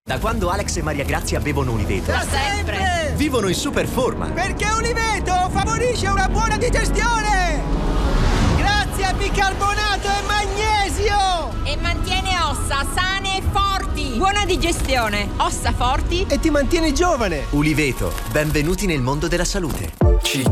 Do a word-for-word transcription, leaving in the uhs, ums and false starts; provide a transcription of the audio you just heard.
Da quando Alex e Maria Grazia bevono Uliveto, Da sempre! vivono in super forma. Perché Uliveto favorisce una buona digestione! Grazie a bicarbonato e magnesio! E mantiene ossa sane e forti. Buona digestione, ossa forti. E ti mantieni giovane! Uliveto, benvenuti nel mondo della salute. Cheat.